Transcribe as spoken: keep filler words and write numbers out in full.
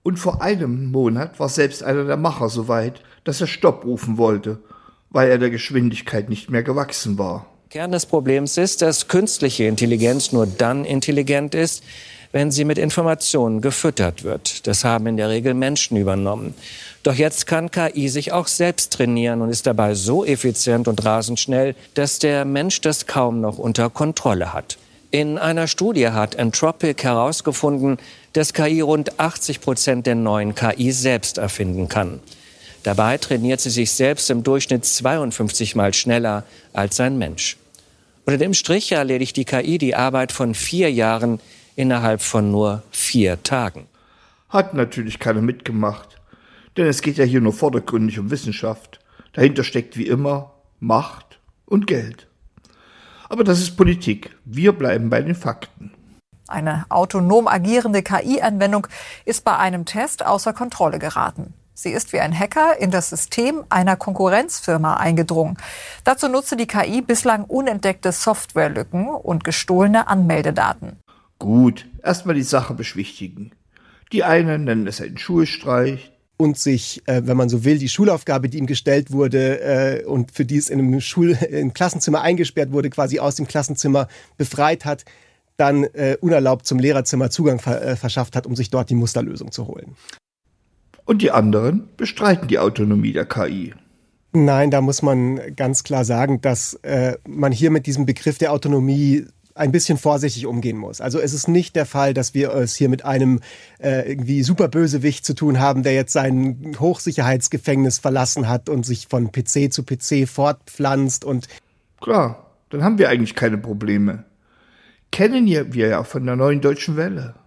Und vor einem Monat war selbst einer der Macher so weit, dass er Stopp rufen wollte, weil er der Geschwindigkeit nicht mehr gewachsen war. Kern des Problems ist, dass künstliche Intelligenz nur dann intelligent ist, wenn sie mit Informationen gefüttert wird. Das haben in der Regel Menschen übernommen. Doch jetzt kann K I sich auch selbst trainieren und ist dabei so effizient und rasend schnell, dass der Mensch das kaum noch unter Kontrolle hat. In einer Studie hat Anthropic herausgefunden, dass K I rund achtzig Prozent der neuen K I selbst erfinden kann. Dabei trainiert sie sich selbst im Durchschnitt zweiundfünfzig Mal schneller als ein Mensch. Unter dem Strich erledigt die K I die Arbeit von vier Jahren innerhalb von nur vier Tagen. Hat natürlich keiner mitgemacht, denn es geht ja hier nur vordergründig um Wissenschaft. Dahinter steckt wie immer Macht und Geld. Aber das ist Politik. Wir bleiben bei den Fakten. Eine autonom agierende K I-Anwendung ist bei einem Test außer Kontrolle geraten. Sie ist wie ein Hacker in das System einer Konkurrenzfirma eingedrungen. Dazu nutzte die K I bislang unentdeckte Softwarelücken und gestohlene Anmeldedaten. Gut, erstmal die Sache beschwichtigen. Die einen nennen es einen Schulstreich. Und sich, äh, wenn man so will, die Schulaufgabe, die ihm gestellt wurde äh, und für die es in einem Schul- im Klassenzimmer eingesperrt wurde, quasi aus dem Klassenzimmer befreit hat, dann äh, unerlaubt zum Lehrerzimmer Zugang ver- äh, verschafft hat, um sich dort die Musterlösung zu holen. Und die anderen bestreiten die Autonomie der K I. Nein, da muss man ganz klar sagen, dass äh, man hier mit diesem Begriff der Autonomie ein bisschen vorsichtig umgehen muss. Also es ist nicht der Fall, dass wir es hier mit einem äh, irgendwie Superbösewicht zu tun haben, der jetzt sein Hochsicherheitsgefängnis verlassen hat und sich von P C zu P C fortpflanzt und... Klar, dann haben wir eigentlich keine Probleme. Kennen wir ja von der Neuen Deutschen Welle.